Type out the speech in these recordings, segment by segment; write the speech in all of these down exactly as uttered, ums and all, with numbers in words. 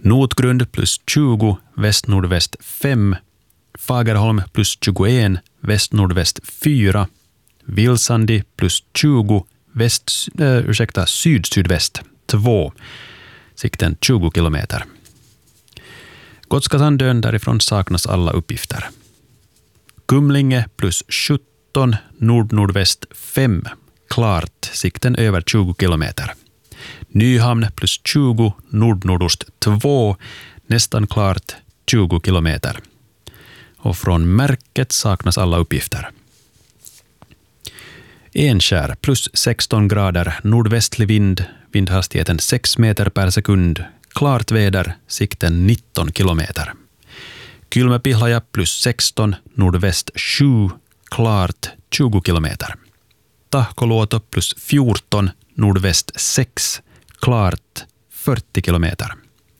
Notgrund plus tjugo, väst-nordväst fem. Fagerholm plus tjugoen, väst-nordväst fyra. Vilsandi plus tjugo, väst, äh, ursäkta, syd-sydväst två. Sikten tjugo kilometer. Gotskasandön, därifrån saknas alla uppgifter. Kumlinge plus sjutton, nord-nordväst fem. Klart, sikten över tjugo kilometer. Nyhamn plus tjugo, nord-nordost två. Nästan klart tjugo kilometer. Och från märket saknas alla uppgifter. Enskär plus sexton grader, nordvästlig vind, vindhastigheten sex meter per sekund. Klart väder, sikten nitton kilometer. Kylmäpihlaja plus sexton, nordväst sju, klart tjugo kilometer. Tahkoluoto plus fjorton, nordväst sex, klart fyrtio kilometer.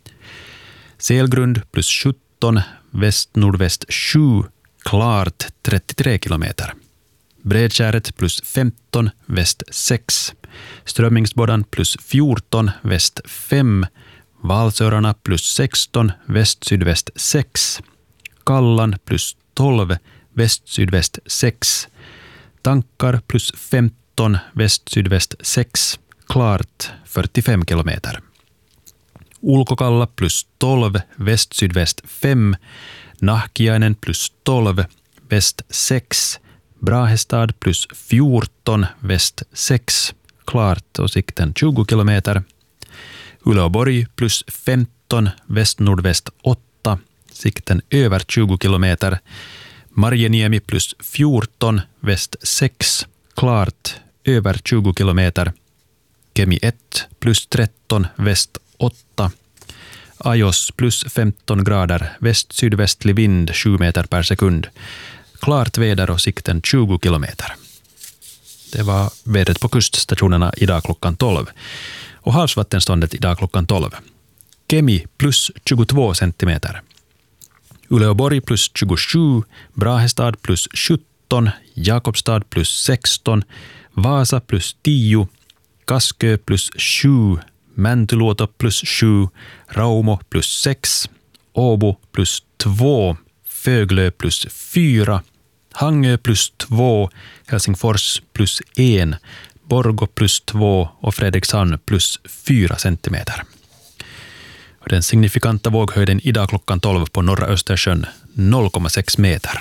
Selgrund plus sjutton, väst-nordväst sju, klart trettiotre kilometer. Bredkäret plus femton, väst sex. Strömmingsbodan plus fjorton, väst fem. Valsörarna plus sexton, väst-sydväst sex. Kallan plus tolv, väst-sydväst sex. Tankar plus femton, väst-sydväst sex. Klart fyrtiofem kilometer. Ulkokalla plus tolv, väst-sydväst fem. Nahkiainen plus tolv, väst sex. Brahestad plus fjorton, väst sex. Klart och sikten tjugo kilometer. Uleåborg plus femton, väst-nordväst åtta. Sikten över tjugo kilometer. Marjeniemi plus fjorton, väst sex. Klart över tjugo kilometer. Kemi ett plus tretton, väst åtta. Ajos plus femton grader, väst-sydvästlig vind sju meter per sekund. Klart väder och sikten tjugo kilometer. Det var vädret på kuststationerna idag klockan tolv. Och havsvattenståndet idag klockan tolv. Kemi plus tjugotvå centimeter. Uleåborg plus tjugosju, Brahestad plus sjutton, Jakobstad plus sexton, Vasa plus tio, Kaskö plus sju, Mäntyluoto plus sju, Raumo plus sex, Åbo plus två, Föglö plus fyra, Hangö plus två, Helsingfors plus en, Borgå plus två och Fredrikshamn plus fyra centimeter. Och den signifikanta våghöjden idag klockan tolv på norra Östersjön noll komma sex meter.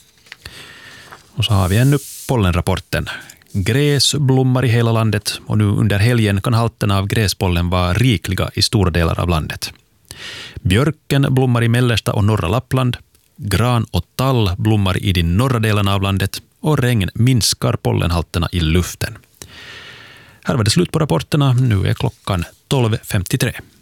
Och så har vi ännu pollenrapporten. Gräs blommar i hela landet och nu under helgen kan halterna av gräspollen vara rikliga i stora delar av landet. Björken blommar i mellersta och norra Lappland. Gran och tall blommar i de norra delarna av landet och regn minskar pollenhalterna i luften. Här var det slut på rapporterna. Nu är klockan tolv femtiotre.